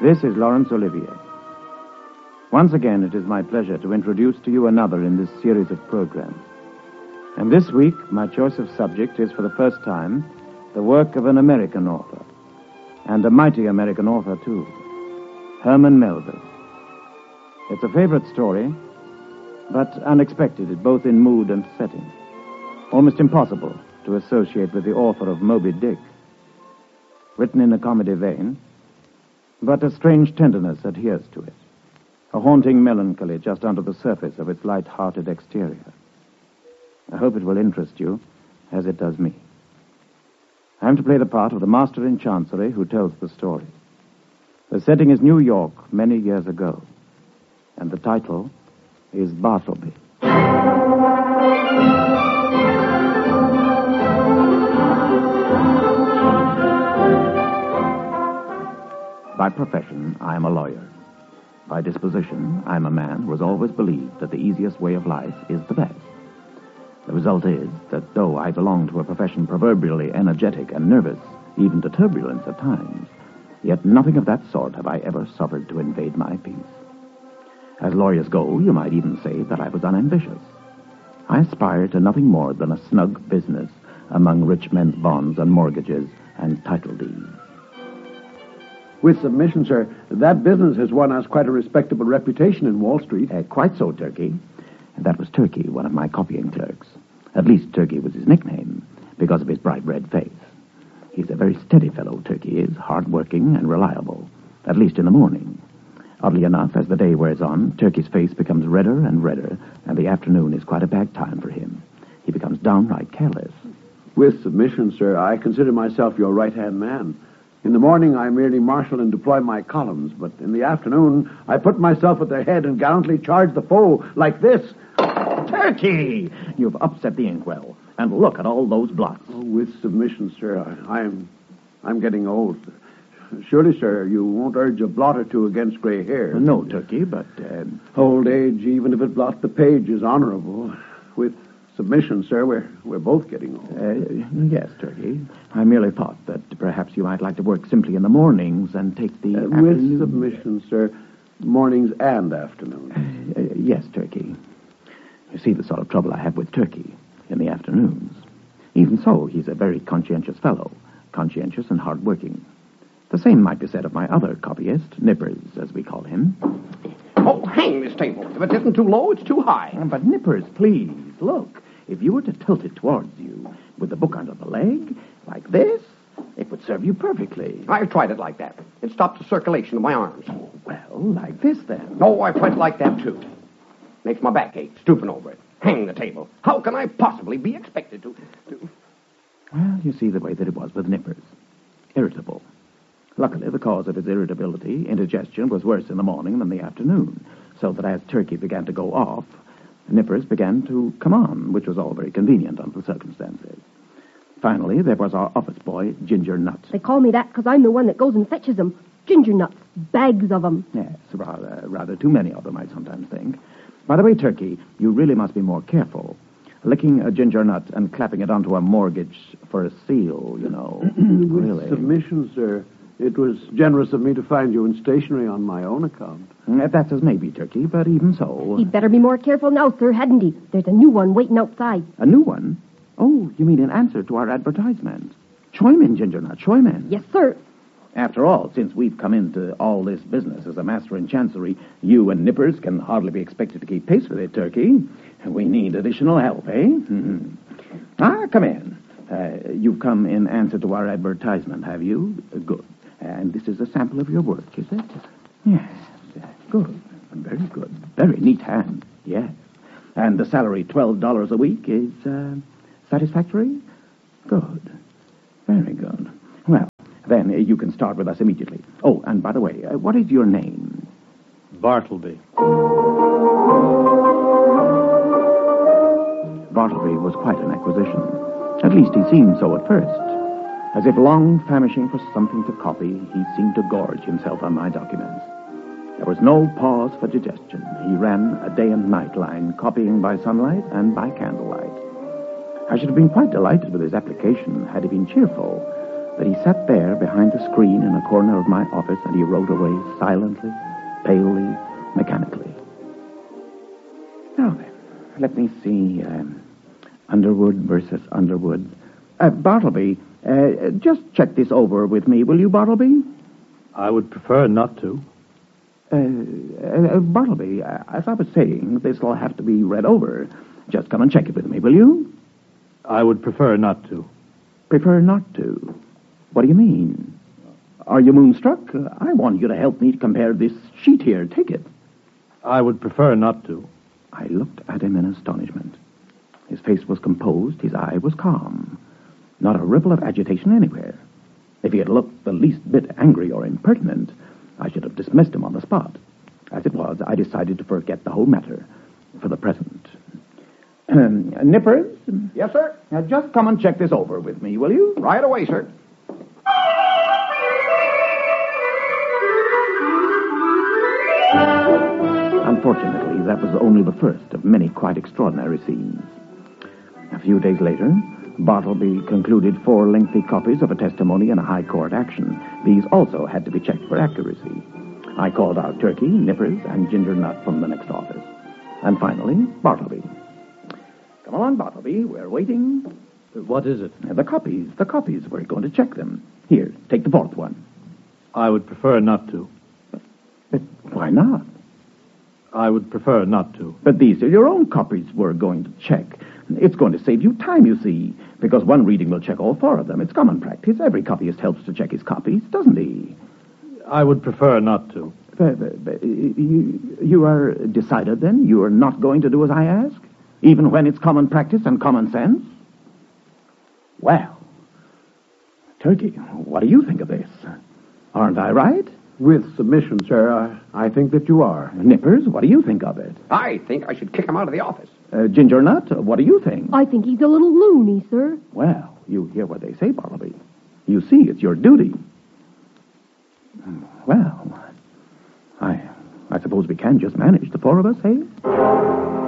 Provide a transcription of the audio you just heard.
This is Laurence Olivier. Once again, it is my pleasure to introduce to you another in this series of programs. And this week, my choice of subject is, for the first time, the work of an American author. And a mighty American author, too. Herman Melville. It's a favorite story, but unexpected, both in mood and setting. Almost impossible to associate with the author of Moby Dick. Written in a comedy vein, but a strange tenderness adheres to it. A haunting melancholy just under the surface of its light-hearted exterior. I hope it will interest you, as it does me. I am to play the part of the master in chancery who tells the story. The setting is New York many years ago, and the title is Bartleby. By profession, I am a lawyer. By disposition, I am a man who has always believed that the easiest way of life is the best. The result is that though I belong to a profession proverbially energetic and nervous, even to turbulence at times, yet nothing of that sort have I ever suffered to invade my peace. As lawyers go, you might even say that I was unambitious. I aspired to nothing more than a snug business among rich men's bonds and mortgages and title deeds. With submission, sir, that business has won us quite a respectable reputation in Wall Street. Quite so, Turkey. That was Turkey, one of my copying clerks. At least Turkey was his nickname, because of his bright red face. He's a very steady fellow, Turkey is, hard-working and reliable, at least in the morning. Oddly enough, as the day wears on, Turkey's face becomes redder and redder, and the afternoon is quite a bad time for him. He becomes downright careless. With submission, sir, I consider myself your right-hand man. In the morning, I merely marshal and deploy my columns, but in the afternoon, I put myself at their head and gallantly charge the foe like this. Turkey! You've upset the inkwell, and look at all those blots. Oh, with submission, sir, I'm getting old. Surely, sir, you won't urge a blot or two against gray hair. No, Turkey, but... Old age, even if it blots the page, is honorable. With submission, sir, we're both getting old. Yes, Turkey. I merely thought that perhaps you might like to work simply in the mornings and take the afternoon... With submission, sir, mornings and afternoons. Yes, Turkey. You see the sort of trouble I have with Turkey in the afternoons. Even so, he's a very conscientious fellow, conscientious and hard-working. The same might be said of my other copyist, Nippers, as we call him. Oh, hang this table. If it isn't too low, it's too high. But Nippers, please, look. If you were to tilt it towards you, with the book under the leg, like this, it would serve you perfectly. I've tried it like that. It stopped the circulation of my arms. Oh, well, like this, then. No, I've tried it like that, too. Makes my back ache, stooping over it. Hang the table. How can I possibly be expected to... Well, you see the way that it was with Nippers. Irritable. Luckily, the cause of his irritability, indigestion, was worse in the morning than the afternoon, so that as Turkey began to go off, Nippers began to come on, which was all very convenient under the circumstances. Finally, there was our office boy, Ginger Nuts. They call me that because I'm the one that goes and fetches them. Ginger nuts. Bags of them. Yes, rather too many of them, I sometimes think. By the way, Turkey, you really must be more careful. Licking a ginger nut and clapping it onto a mortgage for a seal, you know. Really. Submission, sir. It was generous of me to find you in stationery on my own account. That's as may be, Turkey, but even so... He'd better be more careful now, sir, hadn't he? There's a new one waiting outside. A new one? Oh, you mean in answer to our advertisement. Choyman, Ginger Nut, Choyman. Yes, sir. After all, since we've come into all this business as a master in chancery, you and Nippers can hardly be expected to keep pace with it, Turkey. We need additional help, eh? Mm-hmm. Come in. You've come in answer to our advertisement, have you? Good. And this is a sample of your work, is it? Yes. Good. Very good. Very neat hand. Yes. And the salary, $12 a week, is satisfactory? Good. Very good. Well, then you can start with us immediately. Oh, and by the way, what is your name? Bartleby. Bartleby was quite an acquisition. At least he seemed so at first. As if long famishing for something to copy, he seemed to gorge himself on my documents. There was no pause for digestion. He ran a day and night line, copying by sunlight and by candlelight. I should have been quite delighted with his application had he been cheerful, that he sat there behind the screen in a corner of my office and he wrote away silently, palely, mechanically. Now then, let me see. Underwood versus Underwood. Bartleby, just check this over with me, will you, Bartleby? I would prefer not to. Bartleby, as I was saying, this will have to be read over. Just come and check it with me, will you? I would prefer not to. Prefer not to? What do you mean? Are you moonstruck? I want you to help me compare this sheet here. Take it. I would prefer not to. I looked at him in astonishment. His face was composed, his eye was calm. Not a ripple of agitation anywhere. If he had looked the least bit angry or impertinent, I should have dismissed him on the spot. As it was, I decided to forget the whole matter for the present. Nippers? Yes, sir. Now, just come and check this over with me, will you? Right away, sir. Unfortunately, that was only the first of many quite extraordinary scenes. A few days later, Bartleby concluded 4 lengthy copies of a testimony in a high court action. These also had to be checked for accuracy. I called out Turkey, Nippers, and Ginger Nut from the next office. And finally, Bartleby. Come along, Bartleby. We're waiting. What is it? The copies. We're going to check them. Here, take the 4th one. I would prefer not to. Why not? I would prefer not to. But these are your own copies we're going to check. It's going to save you time, you see, because one reading will check all 4 of them. It's common practice. Every copyist helps to check his copies, doesn't he? I would prefer not to. You are decided, then? You are not going to do as I ask? Even when it's common practice and common sense? Well, Turkey, what do you think of this? Aren't I right? With submission, sir, I think that you are. Nippers, what do you think of it? I think I should kick him out of the office. Ginger Nut, what do you think? I think he's a little loony, sir. Well, you hear what they say, Bartleby. You see, it's your duty. Well, I suppose we can just manage, the 4 of us, eh?